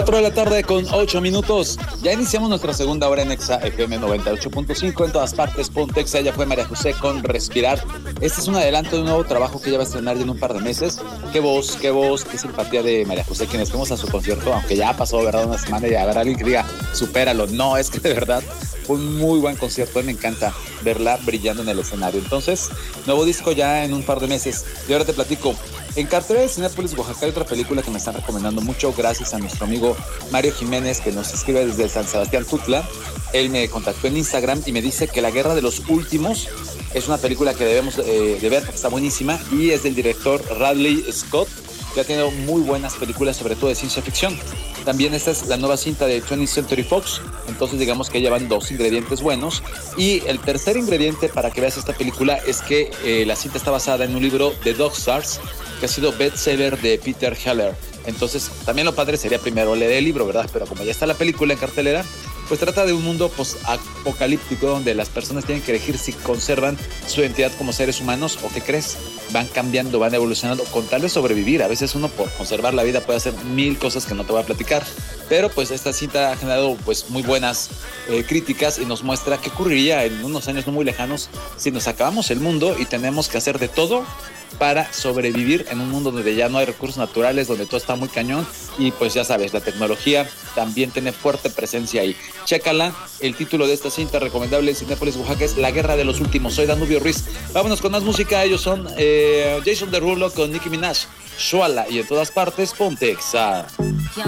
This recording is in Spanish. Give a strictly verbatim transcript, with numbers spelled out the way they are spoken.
cuatro de la tarde con ocho minutos. Ya iniciamos nuestra segunda hora en Exa F M noventa y ocho punto cinco. En todas partes, ponte Exa. Ella fue María José con Respirar. Este es un adelanto de un nuevo trabajo que ella va a estrenar ya en un par de meses. Qué voz, qué voz, qué simpatía de María José. Quienes fuimos a su concierto, aunque ya pasó, ¿verdad? Una semana y habrá alguien que diga, supéralo. No, es que de verdad fue un muy buen concierto. Me encanta verla brillando en el escenario. Entonces, nuevo disco ya en un par de meses. Y ahora te platico. En cartelera de Cinépolis Oaxaca hay otra película que me están recomendando mucho gracias a nuestro amigo Mario Jiménez, que nos escribe desde San Sebastián Tutla. Él me contactó en Instagram y me dice que La Guerra de los Últimos es una película que debemos eh, de ver porque está buenísima y es del director Ridley Scott, que ha tenido muy buenas películas, sobre todo de ciencia ficción. También esta es la nueva cinta de twentieth Century Fox, entonces digamos que llevan dos ingredientes buenos. Y el tercer ingrediente para que veas esta película es que eh, la cinta está basada en un libro de Dog Stars, que ha sido bestseller de Peter Heller. Entonces también lo padre sería primero leer el libro, ¿verdad? Pero como ya está la película en cartelera, pues trata de un mundo post-apocalíptico donde las personas tienen que elegir si conservan su identidad como seres humanos o, ¿qué crees? Van cambiando, van evolucionando con tal de sobrevivir. A veces uno por conservar la vida puede hacer mil cosas que no te voy a platicar. Pero pues esta cinta ha generado pues muy buenas eh, críticas y nos muestra qué ocurriría en unos años no muy lejanos si nos acabamos el mundo y tenemos que hacer de todo para sobrevivir en un mundo donde ya no hay recursos naturales, donde todo está muy cañón y pues ya sabes, la tecnología también tiene fuerte presencia ahí. Chécala, el título de esta cinta recomendable en Cinépolis Oaxaca es La Guerra de los Últimos. Soy Danubio Ruiz. Vámonos con más música. Ellos son eh, Jason Derulo con Nicki Minaj, Shuala, y en todas partes ponte Exa.